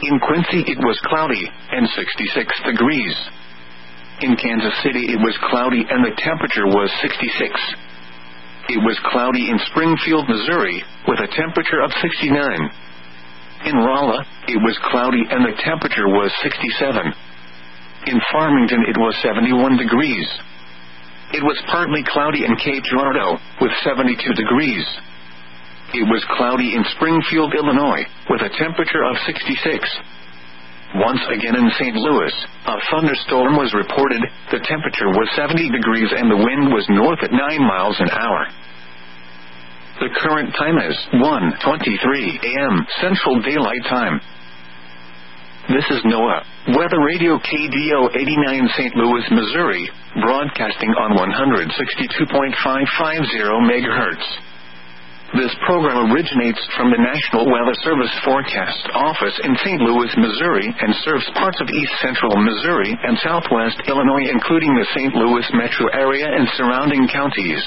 In Quincy it was cloudy, and 66 degrees. In Kansas City it was cloudy and the temperature was 66. It was cloudy in Springfield, Missouri, with a temperature of 69. In Rolla, it was cloudy and the temperature was 67. In Farmington it was 71 degrees. It was partly cloudy in Cape Girardeau, with 72 degrees. It was cloudy in Springfield, Illinois, with a temperature of 66. Once again in St. Louis, a thunderstorm was reported. The temperature was 70 degrees and the wind was north at 9 miles an hour. The current time is 1:23 a.m. Central Daylight Time. This is NOAA Weather Radio KDO 89 St. Louis, Missouri, broadcasting on 162.550 MHz. This program originates from the National Weather Service Forecast Office in St. Louis, Missouri, and serves parts of east central Missouri and southwest Illinois, including the St. Louis metro area and surrounding counties.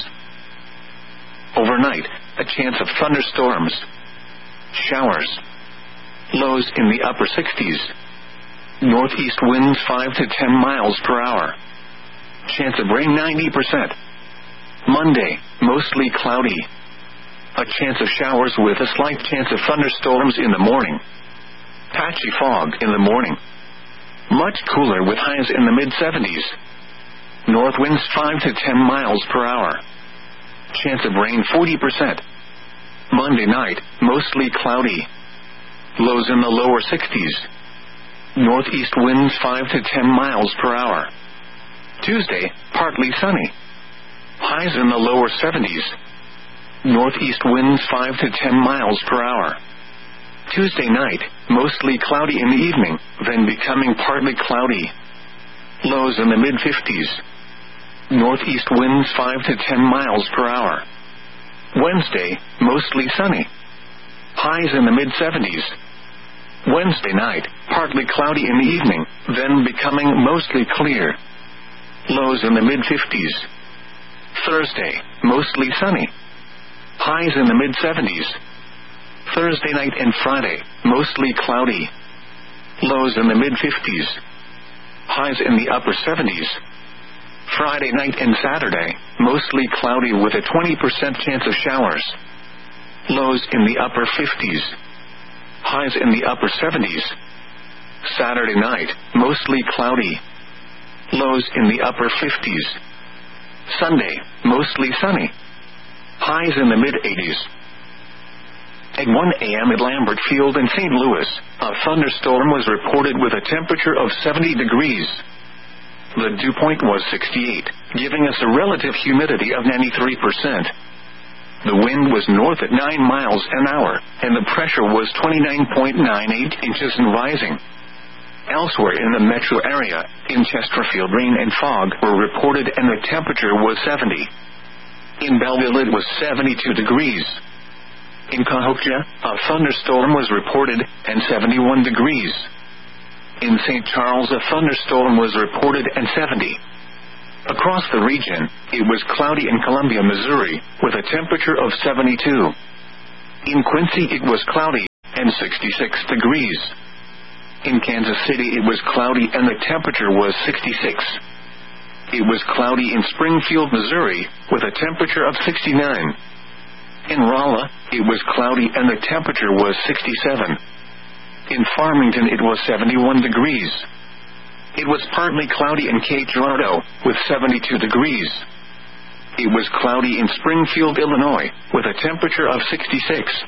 Overnight, a chance of thunderstorms. Showers. Lows in the upper 60s. Northeast winds 5 to 10 miles per hour. Chance of rain 90%. Monday, mostly cloudy. A chance of showers with a slight chance of thunderstorms in the morning. Patchy fog in the morning. Much cooler with highs in the mid-70s. North winds 5 to 10 miles per hour. Chance of rain 40%. Monday night, mostly cloudy. Lows in the lower 60s. Northeast winds 5 to 10 miles per hour. Tuesday, partly sunny. Highs in the lower 70s. Northeast winds 5 to 10 miles per hour. Tuesday night, mostly cloudy in the evening, then becoming partly cloudy. Lows in the mid-50s. Northeast winds 5 to 10 miles per hour. Wednesday, mostly sunny. Highs in the mid-70s. Wednesday night, partly cloudy in the evening, then becoming mostly clear. Lows in the mid-50s. Thursday, mostly sunny. Highs in the mid-70s. Thursday night and Friday, mostly cloudy. Lows in the mid-50s. Highs in the upper 70s. Friday night and Saturday, mostly cloudy with a 20% chance of showers. Lows in the upper 50s. Highs in the upper 70s. Saturday night, mostly cloudy. Lows in the upper 50s. Sunday, mostly sunny. Highs in the mid-80s. At 1 a.m. at Lambert Field in St. Louis, a thunderstorm was reported with a temperature of 70 degrees. The dew point was 68, giving us a relative humidity of 93%. The wind was north at 9 miles an hour, and the pressure was 29.98 inches and rising. Elsewhere in the metro area, in Chesterfield, rain and fog were reported and the temperature was 70. In Belleville it was 72 degrees. In Cahokia, a thunderstorm was reported and 71 degrees. In St. Charles a thunderstorm was reported and 70. Across the region, it was cloudy in Columbia, Missouri, with a temperature of 72. In Quincy it was cloudy and 66 degrees. In Kansas City it was cloudy and the temperature was 66. It was cloudy in Springfield, Missouri, with a temperature of 69. In Rolla, it was cloudy and the temperature was 67. In Farmington it was 71 degrees. It was partly cloudy in Cape Girardeau, with 72 degrees. It was cloudy in Springfield, Illinois, with a temperature of 66.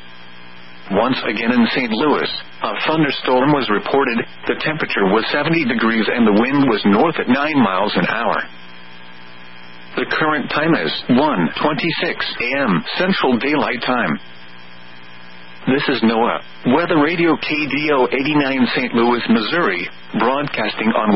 Once again in St. Louis, a thunderstorm was reported. The temperature was 70 degrees and the wind was north at 9 miles an hour. The current time is 1:26 a.m. Central Daylight Time. This is NOAA Weather Radio KDO 89 St. Louis, Missouri, broadcasting on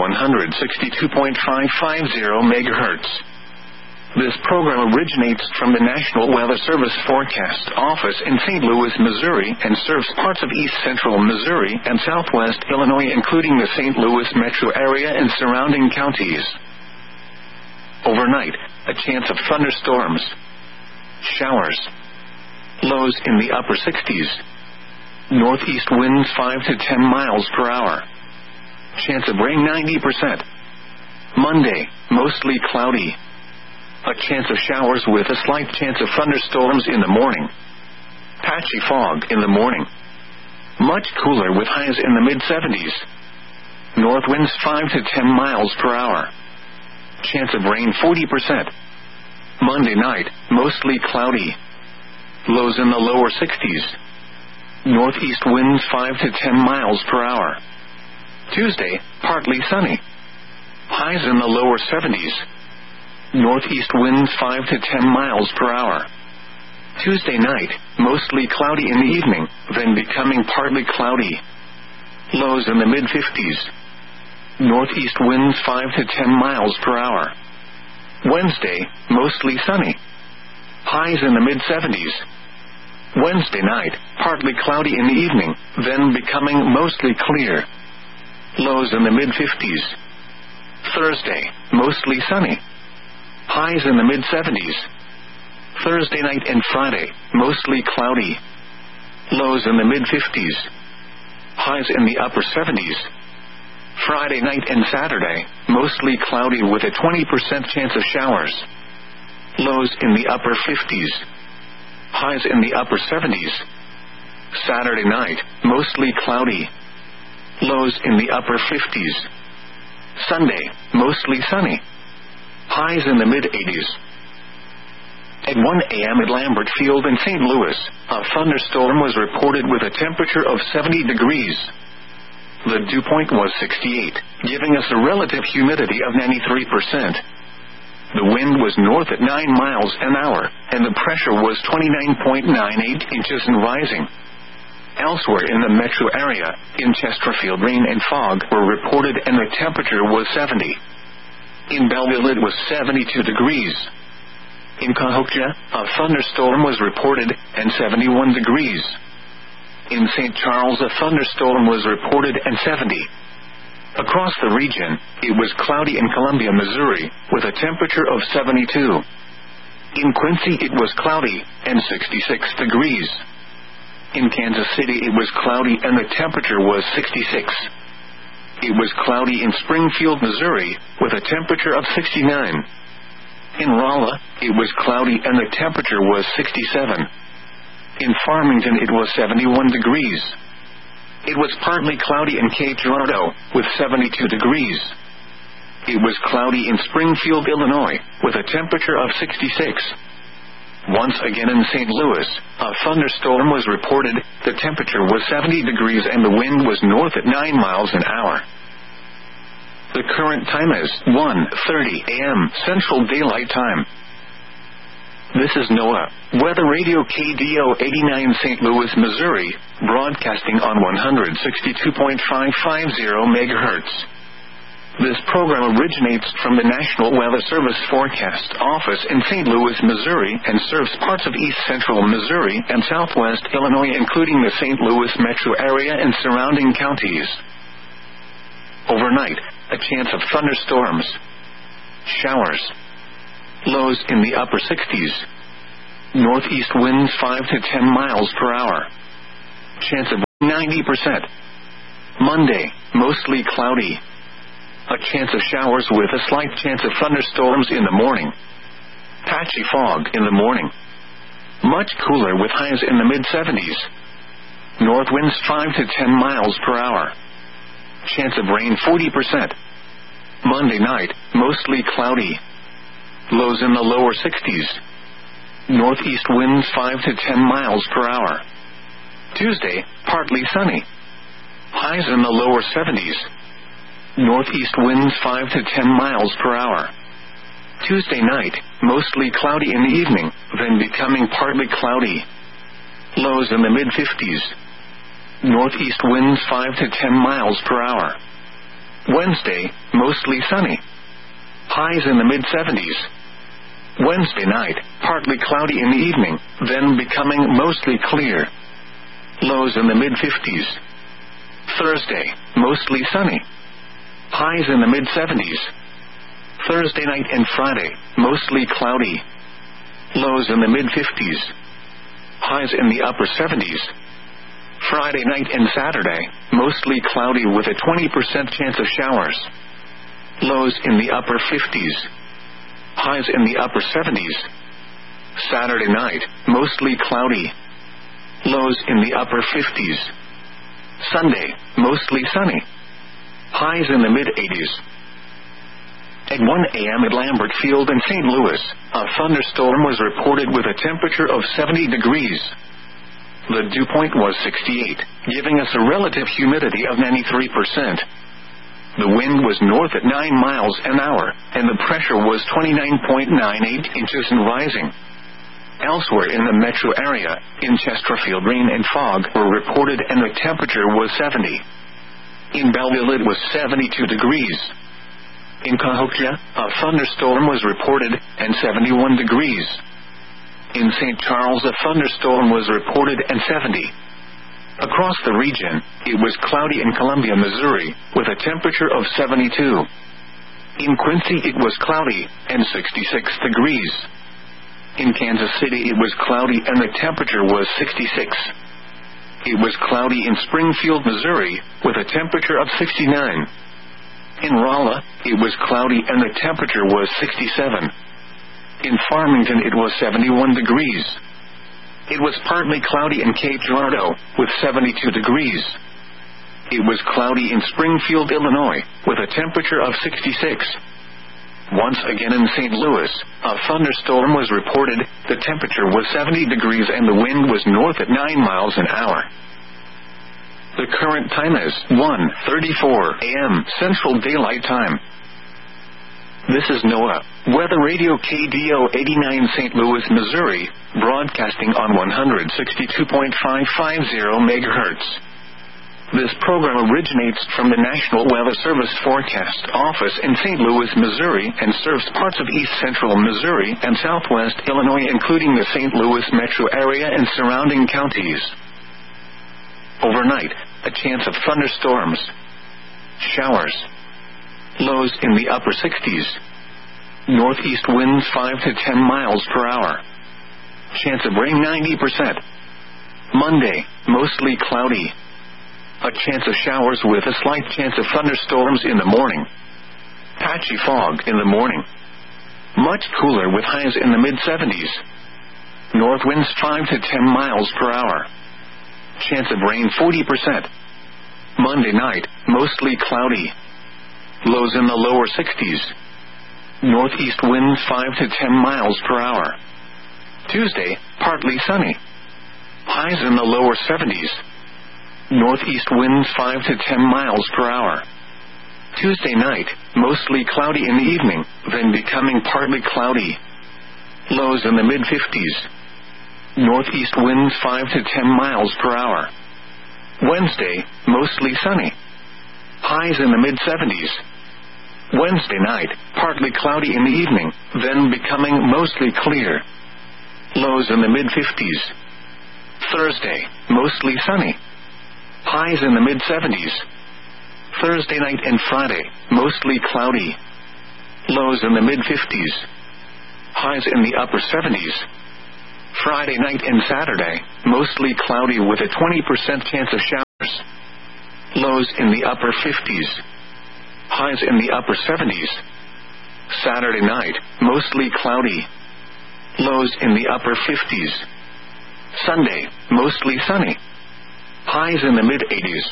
162.550 MHz. This program originates from the National Weather Service Forecast Office in St. Louis, Missouri, and serves parts of east central Missouri and southwest Illinois, including the St. Louis metro area and surrounding counties. Overnight, a chance of thunderstorms. Showers. Lows in the upper 60s. Northeast winds 5 to 10 miles per hour. Chance of rain 90%. Monday, mostly cloudy. A chance of showers with a slight chance of thunderstorms in the morning. Patchy fog in the morning. Much cooler with highs in the mid-70s. North winds 5 to 10 miles per hour. Chance of rain 40%. Monday night, mostly cloudy. Lows in the lower 60s. Northeast winds 5 to 10 miles per hour. Tuesday, partly sunny. Highs in the lower 70s. Northeast winds 5 to 10 miles per hour. Tuesday night, mostly cloudy in the evening, then becoming partly cloudy. Lows in the mid-50s. Northeast winds 5 to 10 miles per hour. Wednesday, mostly sunny. Highs in the mid-70s. Wednesday night, partly cloudy in the evening, then becoming mostly clear. Lows in the mid-50s. Thursday, mostly sunny. Highs in the mid-70s. Thursday night and Friday, mostly cloudy. Lows in the mid-50s. Highs in the upper 70s. Friday night and Saturday, mostly cloudy with a 20% chance of showers. Lows in the upper 50s. Highs in the upper 70s. Saturday night, mostly cloudy. Lows in the upper 50s. Sunday, mostly sunny. Highs in the mid-80s. At 1 a.m. at Lambert Field in St. Louis, a thunderstorm was reported with a temperature of 70 degrees. The dew point was 68, giving us a relative humidity of 93%. The wind was north at 9 miles an hour, and the pressure was 29.98 inches and rising. Elsewhere in the metro area, in Chesterfield, rain and fog were reported and the temperature was 70. In Belleville it was 72 degrees. In Cahokia, a thunderstorm was reported and 71 degrees. In St. Charles, a thunderstorm was reported and 70. Across the region, it was cloudy in Columbia, Missouri, with a temperature of 72. In Quincy, it was cloudy and 66 degrees. In Kansas City, it was cloudy and the temperature was 66. It was cloudy in Springfield, Missouri, with a temperature of 69. In Rolla, it was cloudy and the temperature was 67. In Farmington, it was 71 degrees. It was partly cloudy in Cape Girardeau, with 72 degrees. It was cloudy in Springfield, Illinois, with a temperature of 66. Once again in St. Louis, a thunderstorm was reported. The temperature was 70 degrees and the wind was north at 9 miles an hour. The current time is 1:30 a.m. Central Daylight Time. This is NOAA, Weather Radio KDO 89 St. Louis, Missouri, broadcasting on 162.550 MHz. This program originates from the National Weather Service Forecast Office in St. Louis, Missouri, and serves parts of east central Missouri and southwest Illinois, including the St. Louis metro area and surrounding counties. Overnight, a chance of thunderstorms. Showers. Lows in the upper 60s. Northeast winds 5 to 10 miles per hour. Chance of 90%. Monday, mostly cloudy. A chance of showers with a slight chance of thunderstorms in the morning. Patchy fog in the morning. Much cooler with highs in the mid-70s. North winds 5 to 10 miles per hour. Chance of rain 40%. Monday night, mostly cloudy. Lows in the lower 60s. Northeast winds 5 to 10 miles per hour. Tuesday, partly sunny. Highs in the lower 70s. Northeast winds 5 to 10 miles per hour. Tuesday night, mostly cloudy in the evening, then becoming partly cloudy. Lows in the mid-50s. Northeast winds 5 to 10 miles per hour. Wednesday, mostly sunny. Highs in the mid-70s. Wednesday night, partly cloudy in the evening, then becoming mostly clear. Lows in the mid-50s. Thursday, mostly sunny. Highs in the mid-70s. Thursday night and Friday, mostly cloudy. Lows in the mid-50s. Highs in the upper 70s. Friday night and Saturday, mostly cloudy with a 20% chance of showers. Lows in the upper 50s. Highs in the upper 70s. Saturday night, mostly cloudy. Lows in the upper 50s. Sunday, mostly sunny. Highs in the mid-80s. At 1 a.m. at Lambert Field in St. Louis, a thunderstorm was reported with a temperature of 70 degrees. The dew point was 68, giving us a relative humidity of 93%. The wind was north at 9 miles an hour, and the pressure was 29.98 inches and rising. Elsewhere in the metro area, in Chesterfield, rain and fog were reported and the temperature was 70. In Belleville it was 72 degrees. In Cahokia, a thunderstorm was reported and 71 degrees. In St. Charles a thunderstorm was reported and 70. Across the region, it was cloudy in Columbia, Missouri, with a temperature of 72. In Quincy it was cloudy and 66 degrees. In Kansas City it was cloudy and the temperature was 66. It was cloudy in Springfield, Missouri, with a temperature of 69. In Rolla, it was cloudy and the temperature was 67. In Farmington it was 71 degrees. It was partly cloudy in Cape Girardeau, with 72 degrees. It was cloudy in Springfield, Illinois, with a temperature of 66. Once again in St. Louis, a thunderstorm was reported, the temperature was 70 degrees and the wind was north at 9 miles an hour. The current time is 1:34 a.m. Central Daylight Time. This is NOAA, Weather Radio KDO 89 St. Louis, Missouri, broadcasting on 162.550 MHz. This program originates from the National Weather Service Forecast Office in St. Louis, Missouri, and serves parts of east central Missouri and southwest Illinois, including the St. Louis metro area and surrounding counties. Overnight, a chance of thunderstorms. Showers. Lows in the upper 60s. Northeast winds 5 to 10 miles per hour. Chance of rain 90%. Monday, mostly cloudy. A chance of showers with a slight chance of thunderstorms in the morning. Patchy fog in the morning. Much cooler with highs in the mid-70s. North winds 5 to 10 miles per hour. Chance of rain 40%. Monday night, mostly cloudy. Lows in the lower 60s. Northeast winds 5 to 10 miles per hour. Tuesday, partly sunny. Highs in the lower 70s. Northeast winds 5 to 10 miles per hour. Tuesday night, mostly cloudy in the evening, then becoming partly cloudy. Lows in the mid-50s. Northeast winds 5 to 10 miles per hour. Wednesday, mostly sunny. Highs in the mid-70s. Wednesday night, partly cloudy in the evening, then becoming mostly clear. Lows in the mid-50s. Thursday, mostly sunny. Highs in the mid-70s. Thursday night and Friday, mostly cloudy. Lows in the mid-50s. Highs in the upper 70s. Friday night and Saturday, mostly cloudy with a 20% chance of showers. Lows in the upper 50s. Highs in the upper 70s. Saturday night, mostly cloudy. Lows in the upper 50s. Sunday, mostly sunny. Highs in the mid-80s.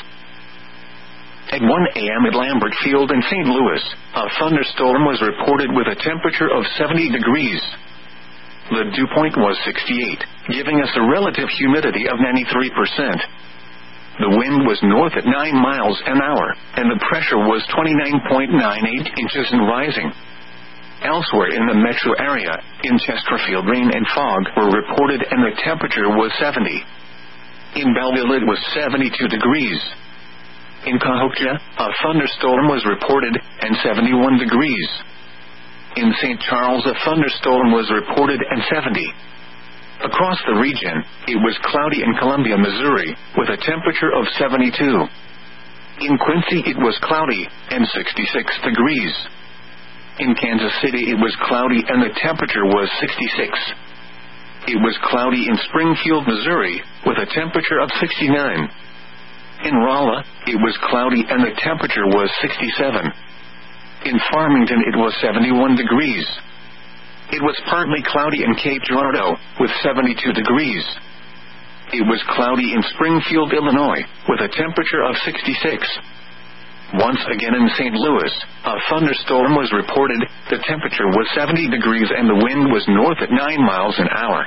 At 1 a.m. at Lambert Field in St. Louis, a thunderstorm was reported with a temperature of 70 degrees. The dew point was 68, giving us a relative humidity of 93%. The wind was north at 9 miles an hour, and the pressure was 29.98 inches and rising. Elsewhere in the metro area, in Chesterfield, rain and fog were reported and the temperature was 70. In Belleville it was 72 degrees. In Cahokia, a thunderstorm was reported and 71 degrees. In St. Charles a thunderstorm was reported and 70. Across the region, it was cloudy in Columbia, Missouri, with a temperature of 72. In Quincy it was cloudy and 66 degrees. In Kansas City it was cloudy and the temperature was 66. it was cloudy in Springfield, Missouri, with a temperature of 69. In Rolla, it was cloudy and the temperature was 67. In Farmington, it was 71 degrees. It was partly cloudy in Cape Girardeau, with 72 degrees. It was cloudy in Springfield, Illinois, with a temperature of 66. Once again in St. Louis, a thunderstorm was reported. The temperature was 70 degrees and the wind was north at 9 miles an hour.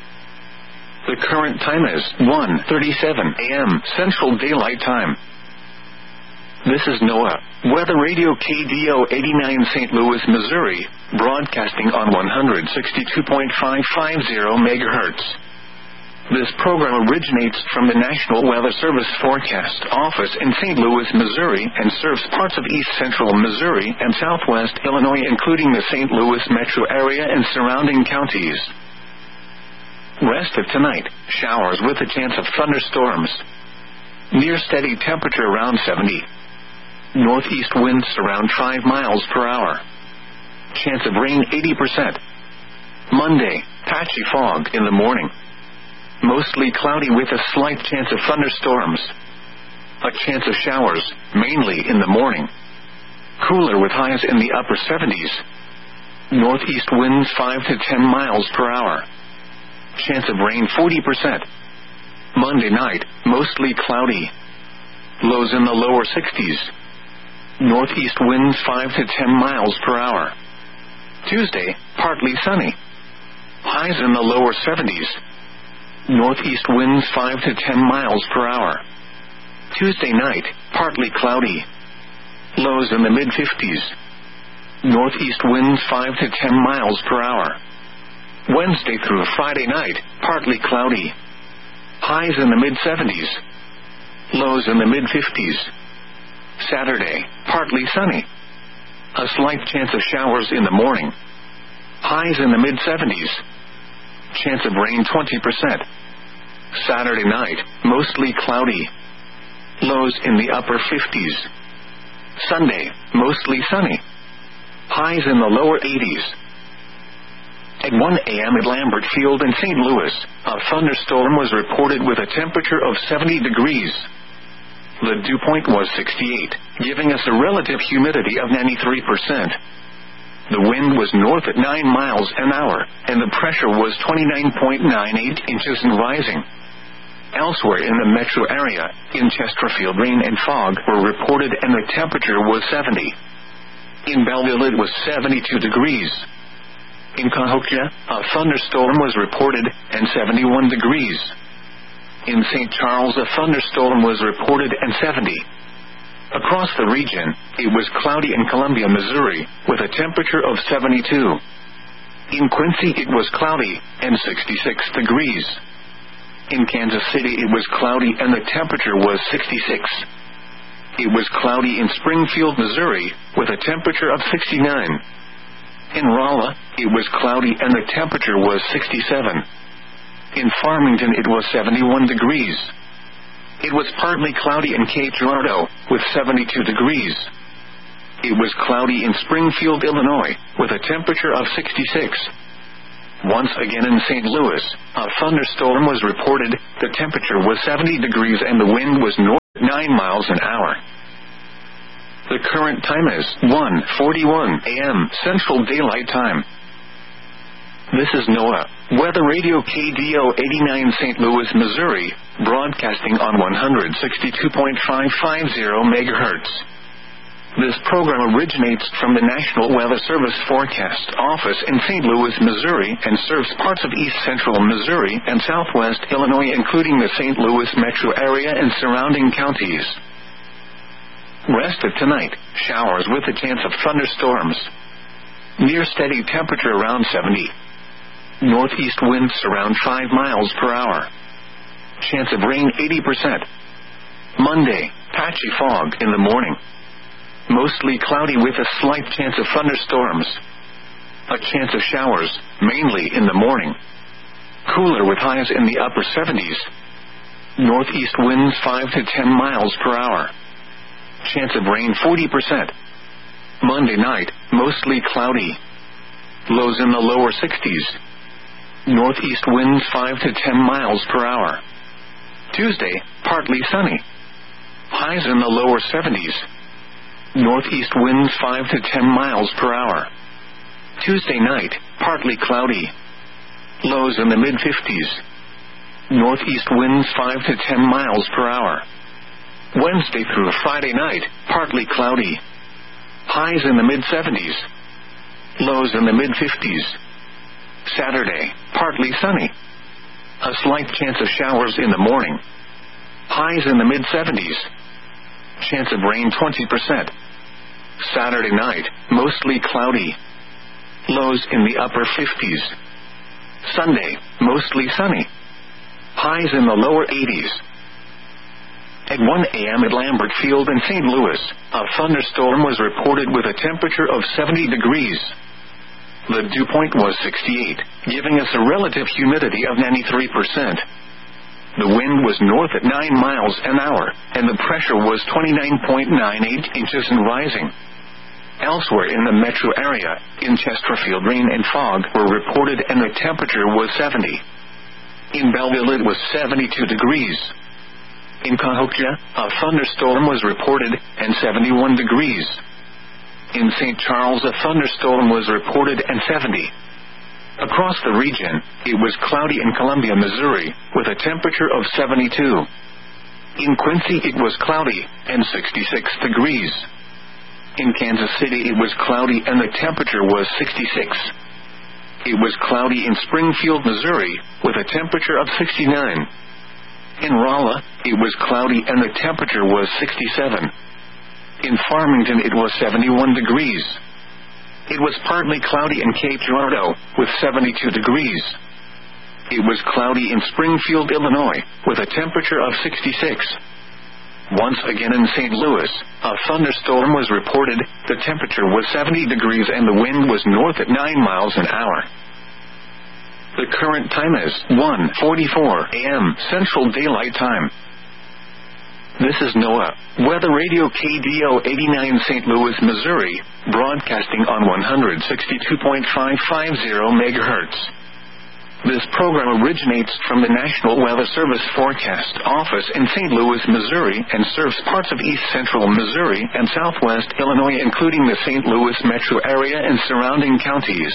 The current time is 1:37 a.m. Central Daylight Time. This is NOAA Weather Radio KDO 89 St. Louis, Missouri, broadcasting on 162.550 MHz. This program originates from the National Weather Service Forecast Office in St. Louis, Missouri, and serves parts of east central Missouri and southwest Illinois, including the St. Louis metro area and surrounding counties. Rest of tonight, showers with a chance of thunderstorms. Near steady temperature around 70. Northeast winds around 5 miles per hour. Chance of rain 80%. Monday, patchy fog in the morning. Mostly cloudy with a slight chance of thunderstorms. A chance of showers, mainly in the morning. Cooler with highs in the upper 70s. Northeast winds 5 to 10 miles per hour. Chance of rain 40%. Monday night, mostly cloudy. Lows in the lower 60s. Northeast winds 5 to 10 miles per hour. Tuesday, partly sunny. Highs in the lower 70s. Northeast winds 5 to 10 miles per hour. Tuesday night, partly cloudy. Lows in the mid-50s. Northeast winds 5 to 10 miles per hour. Wednesday through Friday night, partly cloudy. Highs in the mid-70s. Lows in the mid-50s. Saturday, partly sunny. A slight chance of showers in the morning. Highs in the mid-70s. Chance of rain 20%. Saturday night, mostly cloudy. Lows in the upper 50s. Sunday, mostly sunny. Highs in the lower 80s. At 1 a.m. at Lambert Field in St. Louis, a thunderstorm was reported with a temperature of 70 degrees. The dew point was 68, giving us a relative humidity of 93%. The wind was north at 9 miles an hour, and the pressure was 29.98 inches and rising. Elsewhere in the metro area, in Chesterfield, rain and fog were reported and the temperature was 70. In Belleville it was 72 degrees. In Cahokia, a thunderstorm was reported, and 71 degrees. In St. Charles, a thunderstorm was reported, and 70. Across the region, it was cloudy in Columbia, Missouri, with a temperature of 72. In Quincy, it was cloudy, and 66 degrees. In Kansas City, it was cloudy, and the temperature was 66. It was cloudy in Springfield, Missouri, with a temperature of 69. In Rolla, it was cloudy and the temperature was 67. In Farmington, it was 71 degrees. It was partly cloudy in Cape Girardeau, with 72 degrees. It was cloudy in Springfield, Illinois, with a temperature of 66. Once again in St. Louis, a thunderstorm was reported. The temperature was 70 degrees and the wind was north at 9 miles an hour. The current time is 1:41 a.m. Central Daylight Time. This is NOAA Weather Radio KDO 89 St. Louis, Missouri, broadcasting on 162.550 MHz. This program originates from the National Weather Service Forecast Office in St. Louis, Missouri, and serves parts of east central Missouri and southwest Illinois, including the St. Louis metro area and surrounding counties. Rest of tonight, showers with a chance of thunderstorms. Near steady temperature around 70. Northeast winds around 5 miles per hour. Chance of rain 80%. Monday, patchy fog in the morning. Mostly cloudy with a slight chance of thunderstorms. A chance of showers, mainly in the morning. Cooler with highs in the upper 70s. Northeast winds 5 to 10 miles per hour. Chance of rain 40%. Monday night, mostly cloudy. Lows in the lower 60s. Northeast winds 5 to 10 miles per hour. Tuesday, partly sunny. Highs in the lower 70s. Northeast winds 5 to 10 miles per hour. Tuesday night, partly cloudy. Lows in the mid-50s. Northeast winds 5 to 10 miles per hour. Wednesday through Friday night, partly cloudy. Highs in the mid-70s. Lows in the mid-50s. Saturday, partly sunny. A slight chance of showers in the morning. Highs in the mid-70s. Chance of rain 20%. Saturday night, mostly cloudy. Lows in the upper 50s. Sunday, mostly sunny. Highs in the lower 80s. At 1 a.m. at Lambert Field in St. Louis, a thunderstorm was reported with a temperature of 70 degrees. The dew point was 68, giving us a relative humidity of 93%. The wind was north at 9 miles an hour, and the pressure was 29.98 inches and rising. Elsewhere in the metro area, in Chesterfield, rain and fog were reported and the temperature was 70. In Belleville it was 72 degrees. In Cahokia, a thunderstorm was reported and 71 degrees. In St. Charles a thunderstorm was reported and 70. Across the region, it was cloudy in Columbia, Missouri, with a temperature of 72. In Quincy it was cloudy and 66 degrees. In Kansas City it was cloudy and the temperature was 66. It was cloudy in Springfield, Missouri, with a temperature of 69. In Rolla, it was cloudy and the temperature was 67. In Farmington it was 71 degrees. It was partly cloudy in Cape Girardeau, with 72 degrees. It was cloudy in Springfield, Illinois, with a temperature of 66. Once again in St. Louis, a thunderstorm was reported, the temperature was 70 degrees and the wind was north at 9 miles an hour. The current time is 1:44 a.m. Central Daylight Time. This is NOAA, Weather Radio KDO 89 St. Louis, Missouri, broadcasting on 162.550 MHz. This program originates from the National Weather Service Forecast Office in St. Louis, Missouri, and serves parts of east central Missouri and southwest Illinois, including the St. Louis metro area and surrounding counties.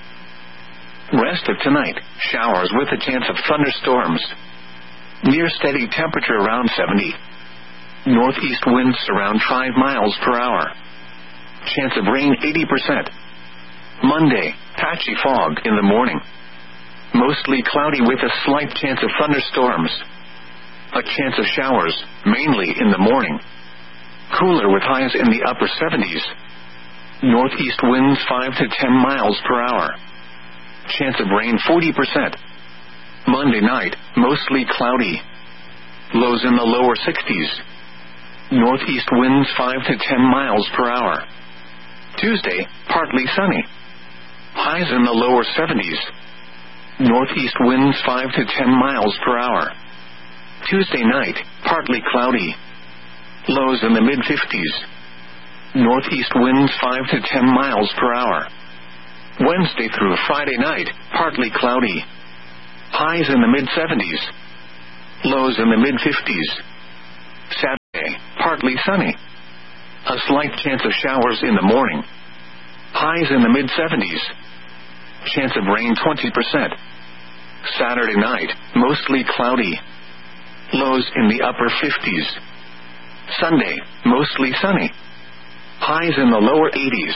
Rest of tonight, showers with a chance of thunderstorms. Near steady temperature around 70. Northeast winds around 5 miles per hour. Chance of rain 80%. Monday, patchy fog in the morning. Mostly cloudy with a slight chance of thunderstorms. A chance of showers, mainly in the morning. Cooler with highs in the upper 70s. Northeast winds 5 to 10 miles per hour. Chance of rain 40%. Monday night, mostly cloudy. Lows in the lower 60s. Northeast winds 5 to 10 miles per hour. Tuesday, partly sunny. Highs in the lower 70s. Northeast winds 5 to 10 miles per hour. Tuesday night, partly cloudy. Lows in the mid-50s. Northeast winds 5 to 10 miles per hour. Wednesday through Friday night, partly cloudy. Highs in the mid-70s. Lows in the mid-50s. Saturday, partly sunny. A slight chance of showers in the morning. Highs in the mid-70s. Chance of rain 20%. Saturday night, mostly cloudy. Lows in the upper 50s. Sunday, mostly sunny. Highs in the lower 80s.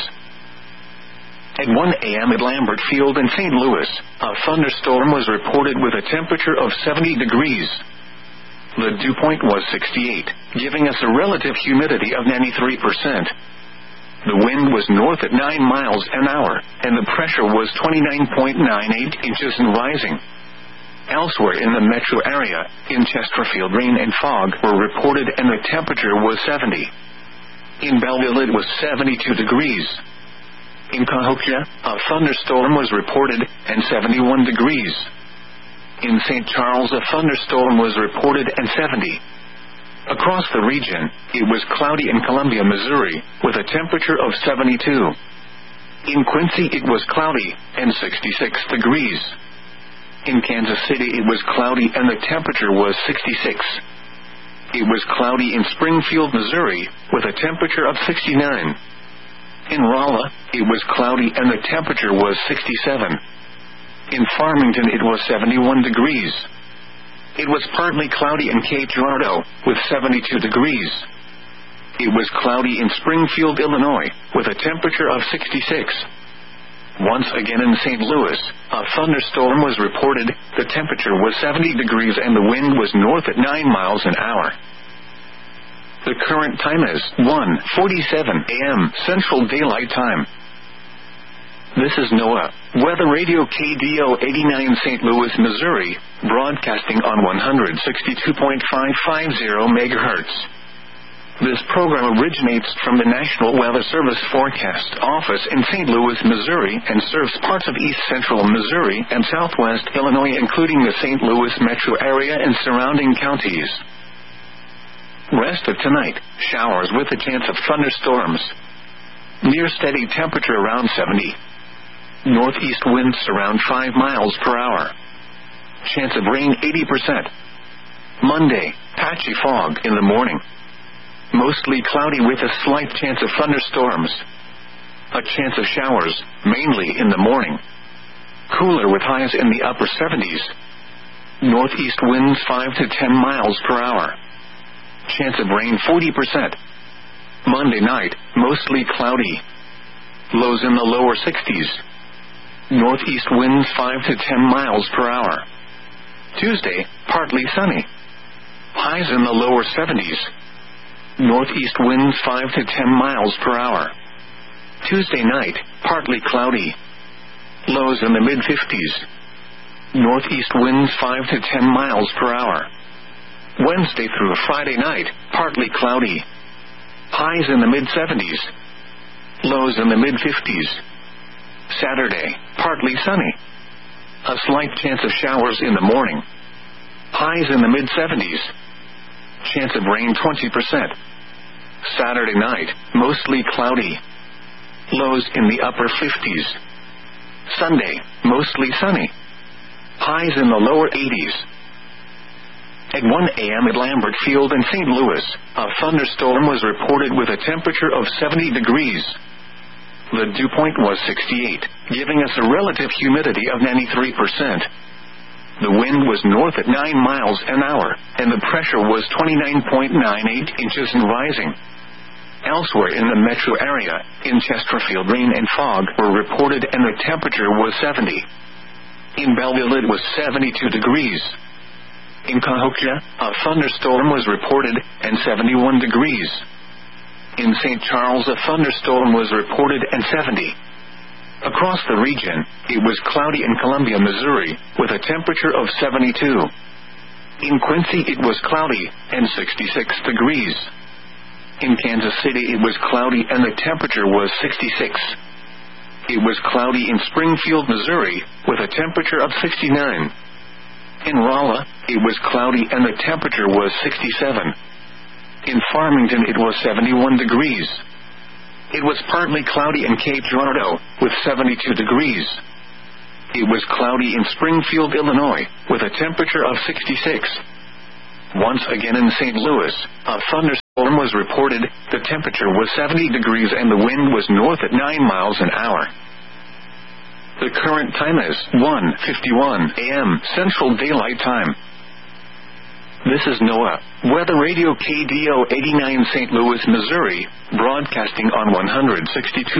At 1 a.m. at Lambert Field in St. Louis, a thunderstorm was reported with a temperature of 70 degrees. The dew point was 68, giving us a relative humidity of 93%. The wind was north at 9 miles an hour, and the pressure was 29.98 inches and rising. Elsewhere in the metro area, in Chesterfield, rain and fog were reported and the temperature was 70. In Belleville it was 72 degrees. In Cahokia, a thunderstorm was reported and 71 degrees. In St. Charles a thunderstorm was reported and 70. Across the region, it was cloudy in Columbia, Missouri, with a temperature of 72. In Quincy it was cloudy and 66 degrees. In Kansas City it was cloudy and the temperature was 66. It was cloudy in Springfield, Missouri, with a temperature of 69. In Rolla, it was cloudy and the temperature was 67. In Farmington it was 71 degrees. It was partly cloudy in Cape Girardeau, with 72 degrees. It was cloudy in Springfield, Illinois, with a temperature of 66. Once again in St. Louis, a thunderstorm was reported. The temperature was 70 degrees and the wind was north at 9 miles an hour. The current time is 1:47 a.m. Central Daylight Time. This is NOAA Weather Radio KDO 89 St. Louis, Missouri, broadcasting on 162.550 MHz. This program originates from the National Weather Service Forecast Office in St. Louis, Missouri, and serves parts of east central Missouri and southwest Illinois, including the St. Louis metro area and surrounding counties. Rest of tonight, showers with a chance of thunderstorms. Near steady temperature around 70. Northeast winds around 5 miles per hour. Chance of rain 80%. Monday, patchy fog in the morning. Mostly cloudy with a slight chance of thunderstorms. A chance of showers, mainly in the morning. Cooler with highs in the upper 70s. Northeast winds 5 to 10 miles per hour. Chance of rain 40%. Monday night, mostly cloudy. Lows in the lower 60s. Northeast winds 5 to 10 miles per hour. Tuesday, partly sunny. Highs in the lower 70s. Northeast winds 5 to 10 miles per hour. Tuesday night, partly cloudy. Lows in the mid-50s. Northeast winds 5 to 10 miles per hour. Wednesday through Friday night, partly cloudy. Highs in the mid-70s. Lows in the mid-50s. Saturday, partly sunny. A slight chance of showers in the morning. Highs in the mid-70s. Chance of rain 20%. Saturday night, mostly cloudy. Lows in the upper 50s. Sunday, mostly sunny. Highs in the lower 80s. At 1 a.m. at Lambert Field in St. Louis, a thunderstorm was reported with a temperature of 70 degrees. The dew point was 68, giving us a relative humidity of 93%. The wind was north at 9 miles an hour, and the pressure was 29.98 inches and rising. Elsewhere in the metro area, in Chesterfield, rain and fog were reported and the temperature was 70. In Belleville it was 72 degrees. In Cahokia, a thunderstorm was reported and 71 degrees. In St. Charles a thunderstorm was reported and 70. Across the region, it was cloudy in Columbia, Missouri, with a temperature of 72. In Quincy it was cloudy and 66 degrees. In Kansas City it was cloudy and the temperature was 66. It was cloudy in Springfield, Missouri, with a temperature of 69. In Rolla, it was cloudy and the temperature was 67. In Farmington it was 71 degrees. It was partly cloudy in Cape Girardeau, with 72 degrees. It was cloudy in Springfield, Illinois, with a temperature of 66. Once again in St. Louis, a thunderstorm was reported. The temperature was 70 degrees and the wind was north at 9 miles an hour. The current time is 1:51 a.m. Central Daylight Time. This is NOAA Weather Radio KDO 89 St. Louis, Missouri, broadcasting on 162.550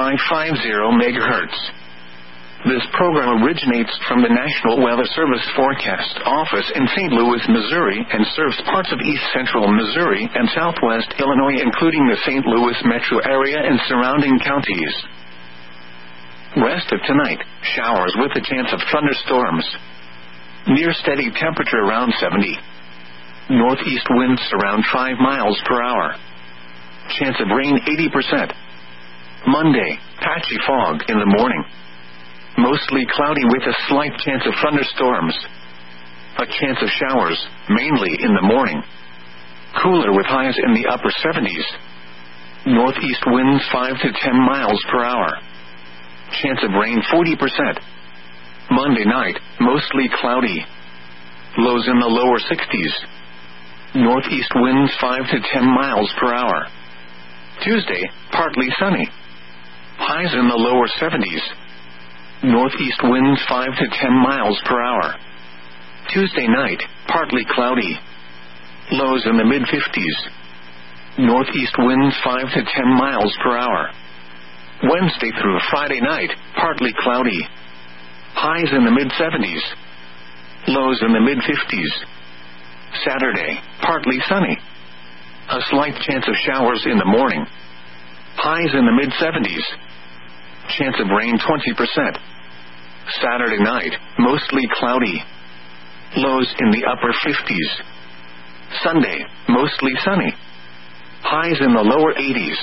MHz. This program originates from the National Weather Service Forecast Office in St. Louis, Missouri, and serves parts of east central Missouri and southwest Illinois, including the St. Louis metro area and surrounding counties. Rest of tonight, showers with a chance of thunderstorms. Near steady temperature around 70. Northeast winds around 5 miles per hour. Chance of rain 80%. Monday, patchy fog in the morning. Mostly cloudy with a slight chance of thunderstorms. A chance of showers, mainly in the morning. Cooler with highs in the upper 70s. Northeast winds 5 to 10 miles per hour. Chance of rain 40%. Monday night, mostly cloudy. Lows in the lower 60s. Northeast winds 5 to 10 miles per hour. Tuesday, partly sunny. Highs in the lower 70s. Northeast winds 5 to 10 miles per hour. Tuesday night, partly cloudy. Lows in the mid-50s. Northeast winds 5 to 10 miles per hour. Wednesday through Friday night, partly cloudy. Highs in the mid-70s. Lows in the mid-50s. Saturday, partly sunny. A slight chance of showers in the morning. Highs in the mid-70s. Chance of rain 20%. Saturday night, mostly cloudy. Lows in the upper 50s. Sunday, mostly sunny. Highs in the lower 80s.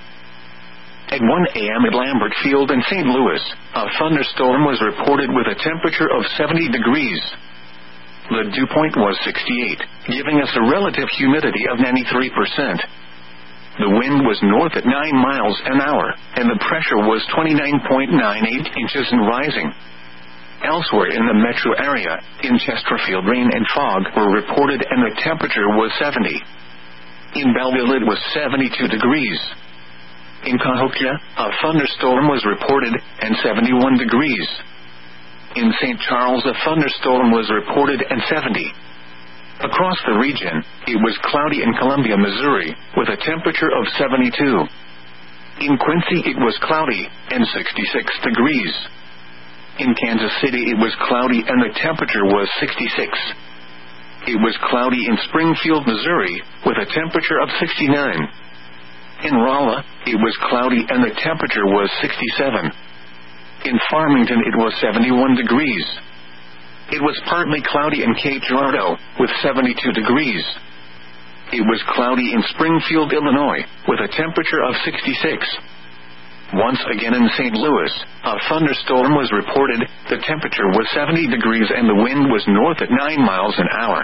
At 1 a.m. at Lambert Field in St. Louis, a thunderstorm was reported with a temperature of 70 degrees. The dew point was 68, giving us a relative humidity of 93%. The wind was north at 9 miles an hour, and the pressure was 29.98 inches and rising. Elsewhere in the metro area, in Chesterfield, rain and fog were reported and the temperature was 70. In Belleville it was 72 degrees. In Cahokia, a thunderstorm was reported and 71 degrees. In St. Charles a thunderstorm was reported and 70. Across the region, it was cloudy in Columbia, Missouri, with a temperature of 72. In Quincy it was cloudy and 66 degrees. In Kansas City it was cloudy and the temperature was 66. It was cloudy in Springfield, Missouri, with a temperature of 69. In Rolla, it was cloudy and the temperature was 67. In Farmington it was 71 degrees. It was partly cloudy in Cape Girardeau, with 72 degrees. It was cloudy in Springfield, Illinois, with a temperature of 66. Once again in St. Louis, a thunderstorm was reported, the temperature was 70 degrees and the wind was north at 9 miles an hour.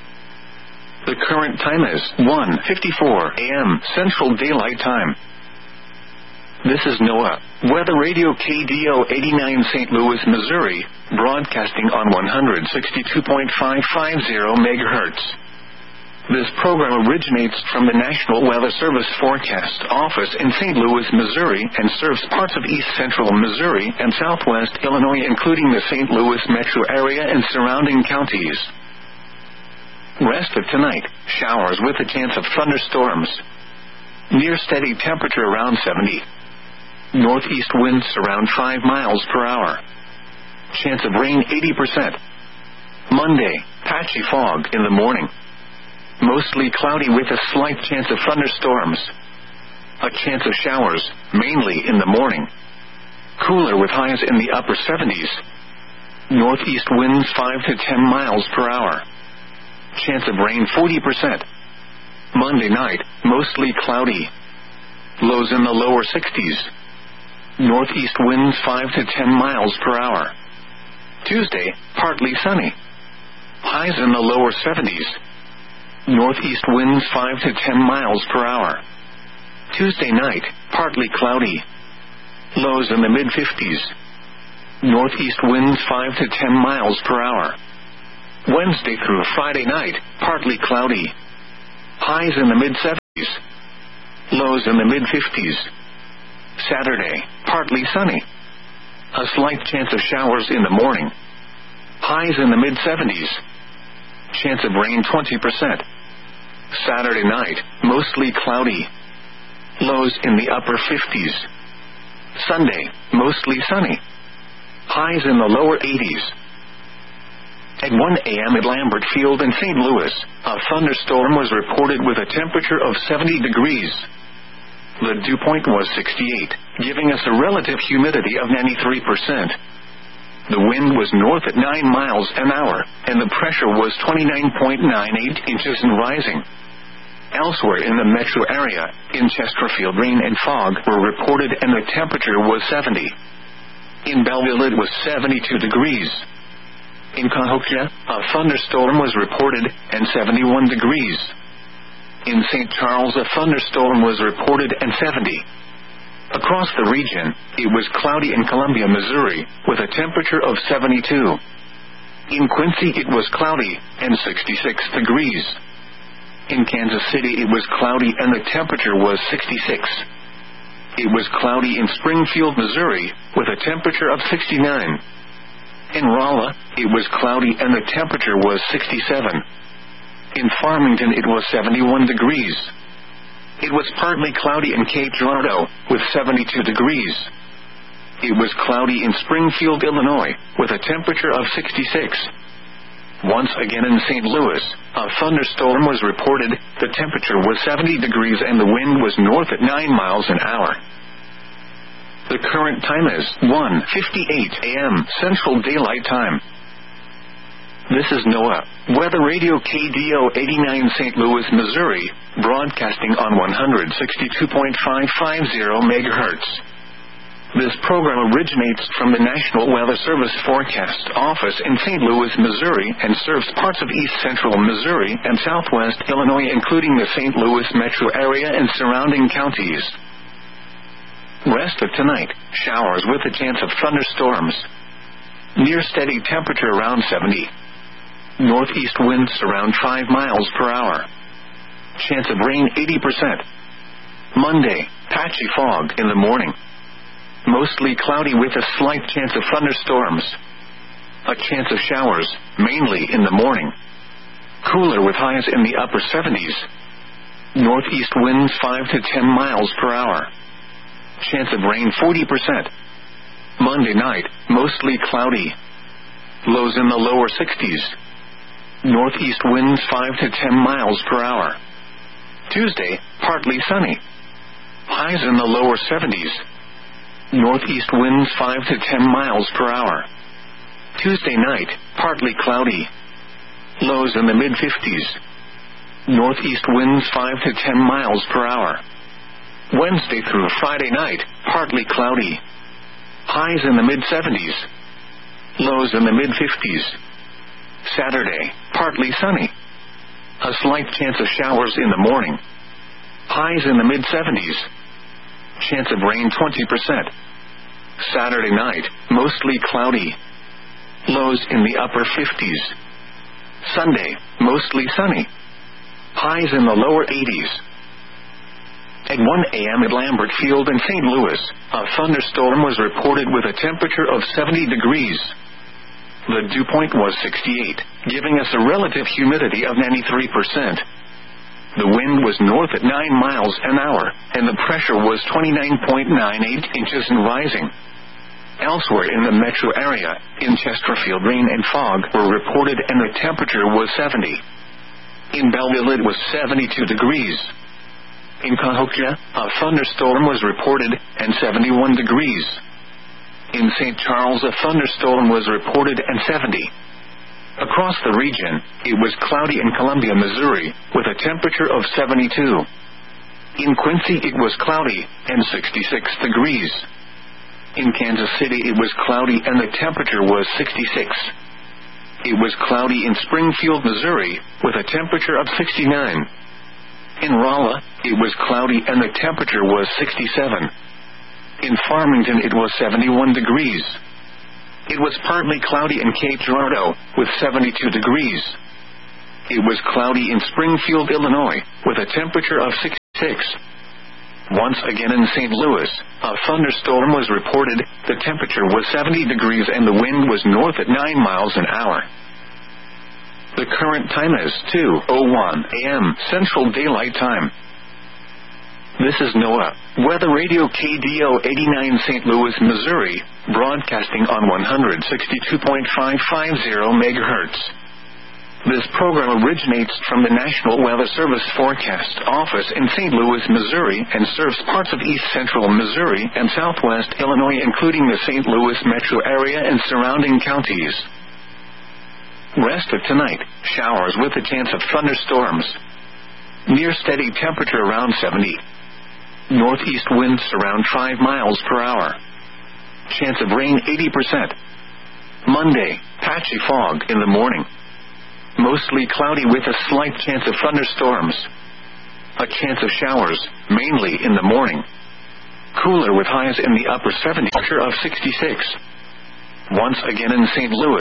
The current time is 1:54 a.m. Central Daylight Time. This is NOAA, Weather Radio KDO 89 St. Louis, Missouri, broadcasting on 162.550 MHz. This program originates from the National Weather Service Forecast Office in St. Louis, Missouri, and serves parts of east central Missouri and southwest Illinois, including the St. Louis metro area and surrounding counties. Rest of tonight, showers with a chance of thunderstorms. Near steady temperature around 70. Northeast winds around 5 miles per hour. Chance of rain 80%. Monday, patchy fog in the morning. Mostly cloudy with a slight chance of thunderstorms. A chance of showers, mainly in the morning. Cooler with highs in the upper 70s. Northeast winds 5 to 10 miles per hour. Chance of rain 40%. Monday night, mostly cloudy. Lows in the lower 60s. Northeast winds 5 to 10 miles per hour. Tuesday, partly sunny. Highs in the lower 70s. Northeast winds 5 to 10 miles per hour. Tuesday night, partly cloudy. Lows in the mid-50s. Northeast winds 5 to 10 miles per hour. Wednesday through Friday night, partly cloudy. Highs in the mid-70s. Lows in the mid-50s. Saturday, partly sunny. A slight chance of showers in the morning. Highs in the mid-70s. Chance of rain 20%. Saturday night, mostly cloudy. Lows in the upper 50s. Sunday, mostly sunny. Highs in the lower 80s. At 1 a.m. at Lambert Field in St. Louis, a thunderstorm was reported with a temperature of 70 degrees. The dew point was 68, giving us a relative humidity of 93%. The wind was north at 9 miles an hour, and the pressure was 29.98 inches and rising. Elsewhere in the metro area, in Chesterfield, rain and fog were reported and the temperature was 70. In Belleville it was 72 degrees. In Cahokia, a thunderstorm was reported and 71 degrees. In St. Charles a thunderstorm was reported and 70. Across the region, it was cloudy in Columbia, Missouri, with a temperature of 72. In Quincy, it was cloudy and 66 degrees. In Kansas City, it was cloudy and the temperature was 66. It was cloudy in Springfield, Missouri, with a temperature of 69. In Rolla, it was cloudy and the temperature was 67. In Farmington, it was 71 degrees. It was partly cloudy in Cape Girardeau, with 72 degrees. It was cloudy in Springfield, Illinois, with a temperature of 66. Once again in St. Louis, a thunderstorm was reported. The temperature was 70 degrees and the wind was north at 9 miles an hour. The current time is 1:58 a.m. Central Daylight Time. This is NOAA Weather Radio KDO 89 St. Louis, Missouri, broadcasting on 162.550 MHz. This program originates from the National Weather Service Forecast Office in St. Louis, Missouri, and serves parts of east central Missouri and southwest Illinois, including the St. Louis metro area and surrounding counties. Rest of tonight, showers with a chance of thunderstorms. Near steady temperature around 70. Northeast winds around 5 miles per hour. Chance of rain 80%. Monday, patchy fog in the morning. Mostly cloudy with a slight chance of thunderstorms. A chance of showers, mainly in the morning. Cooler with highs in the upper 70s. Northeast winds 5 to 10 miles per hour. Chance of rain 40%. Monday night, mostly cloudy. Lows in the lower 60s. Northeast winds 5 to 10 miles per hour. Tuesday, partly sunny. Highs in the lower 70s. Northeast winds 5 to 10 miles per hour. Tuesday night, partly cloudy. Lows in the mid-50s. Northeast winds 5 to 10 miles per hour. Wednesday through Friday night, partly cloudy. Highs in the mid-70s. Lows in the mid-50s. Saturday, partly sunny. A slight chance of showers in the morning. Highs in the mid-70s. Chance of rain 20%. Saturday night, mostly cloudy. Lows in the upper 50s. Sunday, mostly sunny. Highs in the lower 80s. At 1 a.m. at Lambert Field in St. Louis, a thunderstorm was reported with a temperature of 70 degrees. The dew point was 68, giving us a relative humidity of 93%. The wind was north at 9 miles an hour, and the pressure was 29.98 inches and rising. Elsewhere in the metro area, in Chesterfield, rain and fog were reported and the temperature was 70. In Belleville it was 72 degrees. In Cahokia, a thunderstorm was reported and 71 degrees. In St. Charles, a thunderstorm was reported and 70. Across the region, it was cloudy in Columbia, Missouri, with a temperature of 72. In Quincy, it was cloudy and 66 degrees. In Kansas City, it was cloudy and the temperature was 66. It was cloudy in Springfield, Missouri, with a temperature of 69. In Rolla, it was cloudy and the temperature was 67. In Farmington, it was 71 degrees. It was partly cloudy in Cape Girardeau, with 72 degrees. It was cloudy in Springfield, Illinois, with a temperature of 66. Once again in St. Louis, a thunderstorm was reported. The temperature was 70 degrees and the wind was north at 9 miles an hour. The current time is 2:01 a.m. Central Daylight Time. This is NOAA Weather Radio KDO 89 St. Louis, Missouri, broadcasting on 162.550 MHz. This program originates from the National Weather Service Forecast Office in St. Louis, Missouri, and serves parts of east central Missouri and southwest Illinois, including the St. Louis metro area and surrounding counties. Rest of tonight, showers with a chance of thunderstorms. Near steady temperature around 70. Northeast winds around 5 miles per hour. Chance of rain 80%. Monday, patchy fog in the morning. Mostly cloudy with a slight chance of thunderstorms. A chance of showers, mainly in the morning. Cooler with highs in the upper 70s, pressure of 66. Once again in St. Louis.